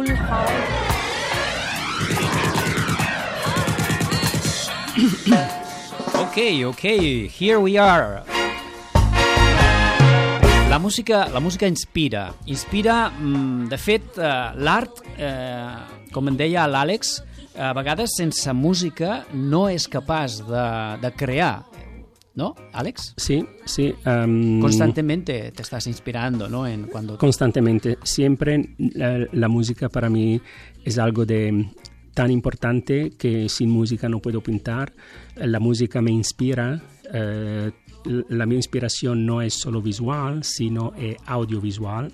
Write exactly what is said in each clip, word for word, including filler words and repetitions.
full heart. Okay, okay, here we are. La música, la música inspira. Inspira, de fet, l'art, eh, com en deia l'Àlex, a vegades sense música no és capaç de, de crear. ¿No, Alex? Sí, sí. Um, Constantemente te estás inspirando, ¿no? En cuando... Constantemente. Siempre la, la música para mí es algo de tan importante que sin música no puedo pintar. La música me inspira. Uh, la mi inspiración no es solo visual, sino es audiovisual.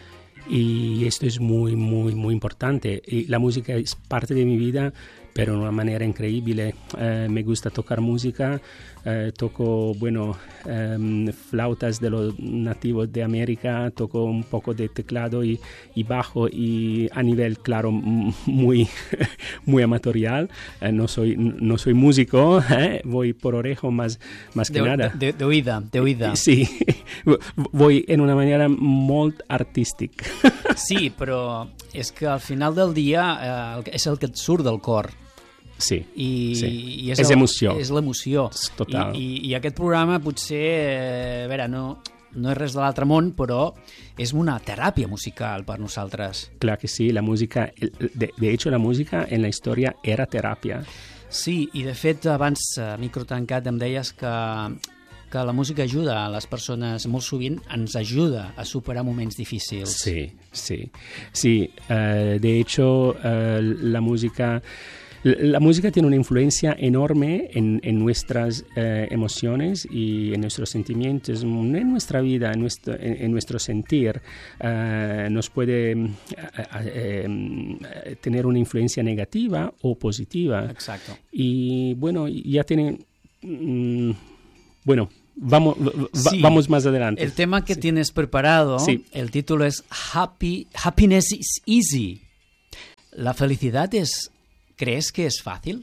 Y esto es muy, muy, muy importante. Y la música es parte de mi vida, pero de una manera increíble. Uh, me gusta tocar música. Uh, toco, bueno, um, flautas de los nativos de América, toco un poco de teclado y, y bajo, y a nivel, claro, muy, muy amatorial. Uh, no soy, no soy músico, ¿eh? Voy por orejo más, más que de, nada. De, de oída, de oída. Sí, voy en una manera molt artística. Sí, però és que al final del dia eh, és el que et surt del cor. Sí, I, sí. I és, és el, emoció. És l'emoció. Total. I, i, I aquest programa potser, eh, a veure, no, no és res de l'altre món, però és una teràpia musical per nosaltres. Clar que sí, la música, de, de hecho la música en la història era teràpia. Sí, i de fet abans, a micro tancat, em deies que, que la música ajuda a les persones, molt sovint ens ajuda a superar moments difícils. Sí, sí. Sí, uh, de hecho uh, la música... La música tiene una influencia enorme en, en nuestras eh, emociones y en nuestros sentimientos, en nuestra vida, en nuestro, en, en nuestro sentir. Uh, nos puede uh, uh, tener una influencia negativa o positiva. Exacto. Y bueno, ya tiene... Um, bueno... Vamos, sí, vamos más adelante. El tema que sí. tienes preparado, sí. El título es Happy, Happiness is Easy. ¿La felicidad es, crees que es fácil?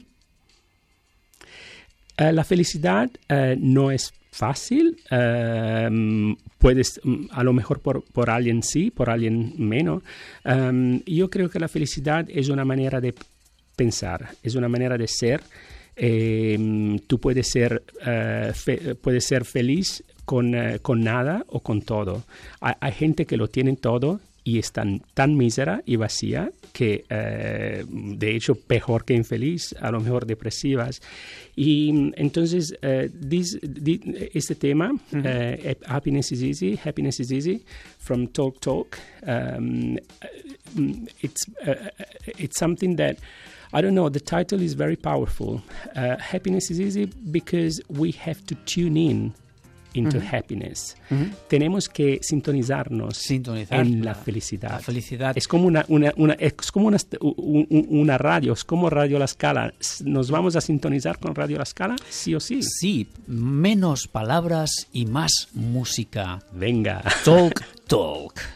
Uh, la felicidad uh, no es fácil. Uh, puedes, a lo mejor por, por alguien sí, por alguien menos. Um, yo creo que la felicidad es una manera de pensar, es una manera de ser. Eh, tú puedes ser, uh, fe, puedes ser feliz con, uh, con nada o con todo. Hay, hay gente que lo tiene todo y están tan mísera y vacía que, uh, de hecho, peor que infeliz, a lo mejor depresivas. Y entonces, uh, this, this, este tema, uh-huh. uh, Happiness is Easy, Happiness is Easy, from Talk Talk, um, it's, uh, it's something that I don't know, the title is very powerful. Uh, happiness is easy because we have to tune in into uh-huh. happiness. Uh-huh. Tenemos que sintonizarnos Sintonizar en la, la felicidad. La felicidad. Es como una, una, una, es como una, una radio, es como Radio La Scala. ¿Nos vamos a sintonizar con Radio La Scala? Sí o sí. Sí, menos palabras y más música. Venga. Talk, talk.